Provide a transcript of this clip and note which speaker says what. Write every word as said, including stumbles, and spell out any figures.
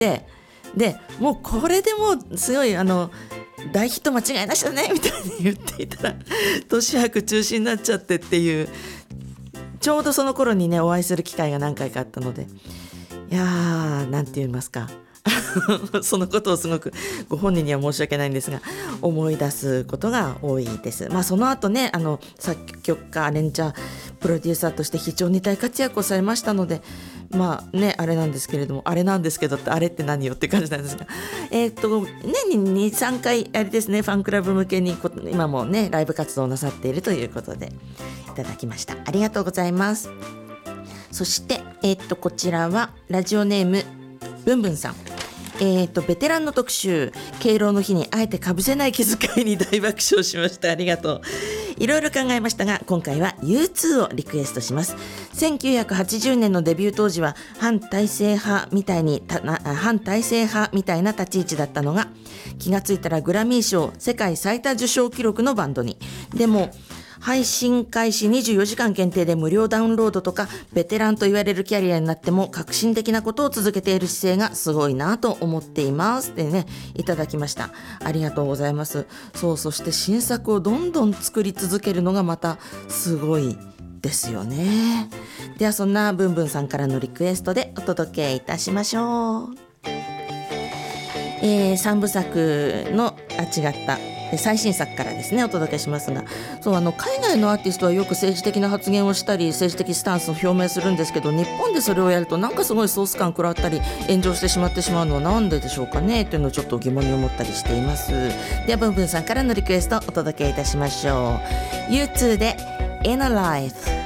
Speaker 1: ででもうこれでもうすごいあの大ヒット間違いなしだねみたいに言っていたら年博中止になっちゃってっていう、ちょうどその頃にねお会いする機会が何回かあったので、いやーなんて言いますかそのことをすごくご本人には申し訳ないんですが思い出すことが多いです。まあその後ねあの作曲家アレンジャープロデューサーとして非常に大活躍をされましたので、まあねあれなんですけれどもあれなんですけどってあれって何よって感じなんですが、えっと年に にさんかいあれですねファンクラブ向けに今もねライブ活動をなさっているということでいただきました。ありがとうございます。そしてえっとこちらはラジオネームブンブンさん。えー、とベテランの特集、敬老の日にあえてかぶせない気遣いに大爆笑しました。ありがとう。いろいろ考えましたが今回は ユーツー をリクエストします。せんきゅうひゃくはちじゅうねんのデビュー当時は反体制派みたいに反体制派みたいな立ち位置だったのが、気がついたらグラミー賞世界最多受賞記録のバンドに。でも配信開始にじゅうよじかん限定で無料ダウンロードとかベテランと言われるキャリアになっても革新的なことを続けている姿勢がすごいなと思っていますってねいただきました。ありがとうございます。そう、そして新作をどんどん作り続けるのがまたすごいですよね。ではそんなブンブンさんからのリクエストでお届けいたしましょう。えー、さんぶさくのあ違った最新作からですねお届けしますが、そうあの海外のアーティストはよく政治的な発言をしたり政治的スタンスを表明するんですけど、日本でそれをやるとなんかすごいソース感食らったり炎上してしまってしまうのはなんででしょうかねというのをちょっと疑問に思ったりしています。ではブンブンさんからのリクエストお届けいたしましょう。 ユーツー で Inner Life。